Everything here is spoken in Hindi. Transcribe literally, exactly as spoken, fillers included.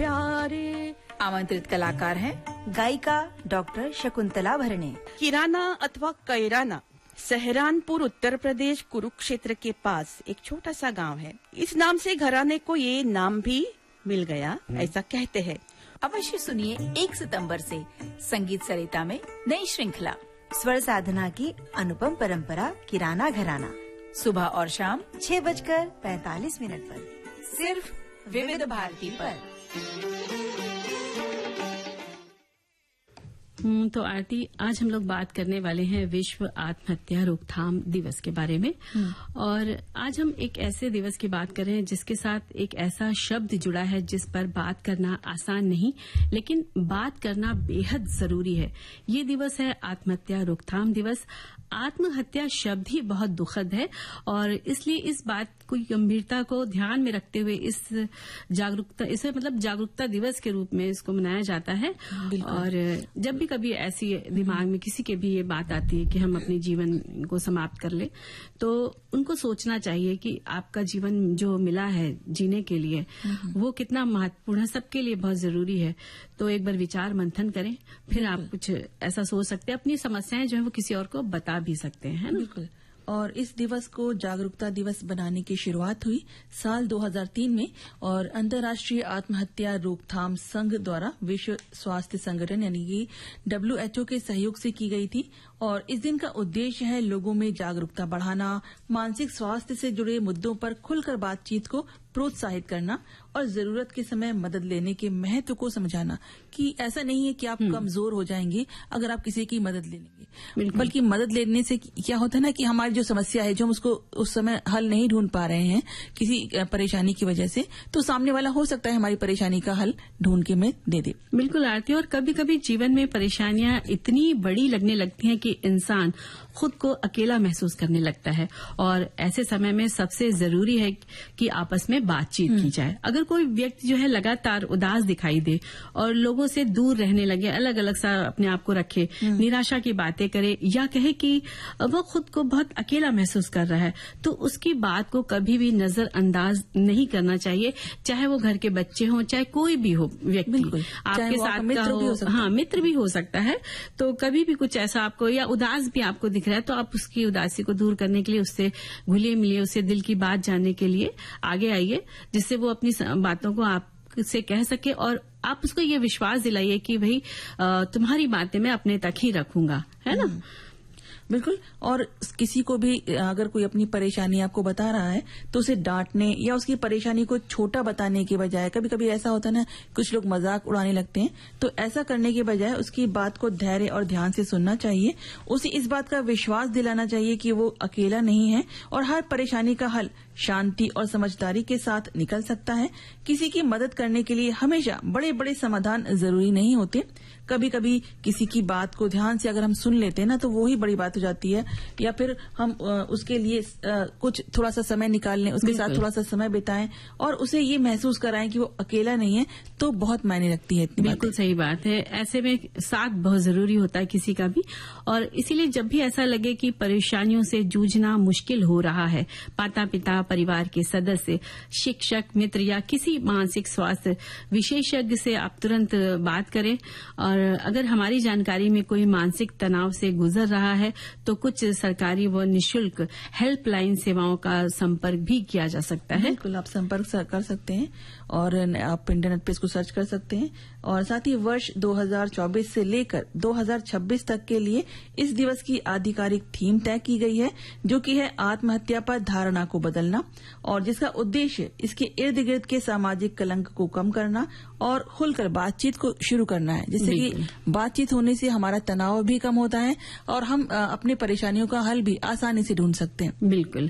प्यारे। आमंत्रित कलाकार हैं गायिका डॉक्टर शकुंतला भरणे। किराना अथवा कैराना सहरानपुर उत्तर प्रदेश कुरुक्षेत्र के पास एक छोटा सा गांव है। इस नाम से घराने को ये नाम भी मिल गया, ऐसा कहते हैं। अवश्य सुनिए एक सितंबर से संगीत सरिता में नई श्रृंखला स्वर साधना की अनुपम परंपरा किराना घराना, सुबह और शाम छह बजकर पैंतालीस मिनट पर, सिर्फ विविध भारती पर। तो आरती, आज हम लोग बात करने वाले हैं विश्व आत्महत्या रोकथाम दिवस के बारे में। और आज हम एक ऐसे दिवस की बात कर रहे हैं जिसके साथ एक ऐसा शब्द जुड़ा है जिस पर बात करना आसान नहीं, लेकिन बात करना बेहद जरूरी है। ये दिवस है आत्महत्या रोकथाम दिवस। आत्महत्या शब्द ही बहुत दुखद है और इसलिए इस बात को गंभीरता को ध्यान में रखते हुए इस जागरूकता इसे मतलब जागरूकता दिवस के रूप में इसको मनाया जाता है। और जब भी कभी ऐसी दिमाग में किसी के भी ये बात आती है कि हम अपने जीवन को समाप्त कर ले, तो उनको सोचना चाहिए कि आपका जीवन जो मिला है जीने के लिए वो कितना महत्वपूर्ण है, सबके लिए बहुत जरूरी है। तो एक बार विचार मंथन करें, फिर आप कुछ ऐसा सोच सकते हैं, अपनी समस्याएं जो है वो किसी और को बता भी सकते हैं। बिल्कुल। और इस दिवस को जागरूकता दिवस बनाने की शुरुआत हुई साल दो हज़ार तीन में और अंतर्राष्ट्रीय आत्महत्या रोकथाम संघ द्वारा विश्व स्वास्थ्य संगठन यानी कि डब्ल्यू एच ओ के सहयोग से की गई थी। और इस दिन का उद्देश्य है लोगों में जागरूकता बढ़ाना, मानसिक स्वास्थ्य से जुड़े मुद्दों पर खुलकर बातचीत को प्रोत्साहित करना और जरूरत के समय मदद लेने के महत्व को समझाना कि ऐसा नहीं है कि आप कमजोर हो जाएंगे अगर आप किसी की मदद ले लेंगे, बल्कि मदद लेने से क्या होता है ना कि हमारी जो समस्या है, जो हम उसको उस समय हल नहीं ढूंढ पा रहे हैं किसी परेशानी की वजह से, तो सामने वाला हो सकता है हमारी परेशानी का हल ढूंढ के में दे दे। बिल्कुल आरती। और कभी कभी जीवन में परेशानियां इतनी बड़ी लगने लगती हैं कि इंसान खुद को अकेला महसूस करने लगता है और ऐसे समय में सबसे जरूरी है कि आपस में बातचीत की जाए। अगर कोई व्यक्ति जो है लगातार उदास दिखाई दे और लोगों से दूर रहने लगे, अलग अलग सा अपने आप को रखे, निराशा की बातें करे या कहे कि वो खुद को बहुत अकेला महसूस कर रहा है, तो उसकी बात को कभी भी नजरअंदाज नहीं करना चाहिए, चाहे वो घर के बच्चे हों, चाहे कोई भी हो व्यक्ति आपके साथ का हो, हाँ मित्र भी हो सकता है। तो कभी भी कुछ ऐसा आपको या उदास भी आपको दिख रहा है तो आप उसकी उदासी को दूर करने के लिए उससे घुलिए मिलिए, उससे दिल की बात जानने के लिए आगे आइए, जिससे वो अपनी बातों को आप से कह सके और आप उसको ये विश्वास दिलाइए कि भाई तुम्हारी बातें मैं अपने तक ही रखूंगा, है ना। बिल्कुल। और किसी को भी अगर कोई अपनी परेशानी आपको बता रहा है तो उसे डांटने या उसकी परेशानी को छोटा बताने के बजाय, कभी कभी ऐसा होता है ना कुछ लोग मजाक उड़ाने लगते हैं, तो ऐसा करने के बजाय उसकी बात को धैर्य और ध्यान से सुनना चाहिए। उसे इस बात का विश्वास दिलाना चाहिए कि वो अकेला नहीं है और हर परेशानी का हल शांति और समझदारी के साथ निकल सकता है। किसी की मदद करने के लिए हमेशा बड़े बड़े समाधान जरूरी नहीं होते। कभी कभी किसी की बात को ध्यान से अगर हम सुन लेते हैं ना तो वो ही बड़ी बात हो जाती है। या फिर हम उसके लिए कुछ थोड़ा सा समय निकाल लें, उसके साथ थोड़ा सा समय बिताएं और उसे ये महसूस कराएं कि वो अकेला नहीं है, तो बहुत मायने रखती है। बिल्कुल सही बात है। ऐसे में साथ बहुत जरूरी होता है किसी का भी। और इसीलिए जब भी ऐसा लगे कि परेशानियों से जूझना मुश्किल हो रहा है, माता पिता, परिवार के सदस्य, शिक्षक, मित्र या किसी मानसिक स्वास्थ्य विशेषज्ञ से आप तुरंत बात करें। और अगर हमारी जानकारी में कोई मानसिक तनाव से गुजर रहा है तो कुछ सरकारी व निःशुल्क हेल्पलाइन सेवाओं का संपर्क भी किया जा सकता है। बिल्कुल, आप संपर्क कर सकते हैं और आप इंटरनेट पे इसको सर्च कर सकते हैं। और साथ ही वर्ष दो हज़ार चौबीस से लेकर दो हज़ार छब्बीस तक के लिए इस दिवस की आधिकारिक थीम तय की गई है, जो कि है आत्महत्या पर धारणा को बदलना, और जिसका उद्देश्य इसके इर्द गिर्द के सामाजिक कलंक को कम करना और खुलकर बातचीत को शुरू करना है, जिससे कि बातचीत होने से हमारा तनाव भी कम होता है और हम अपनी परेशानियों का हल भी आसानी से ढूंढ सकते हैं। बिल्कुल।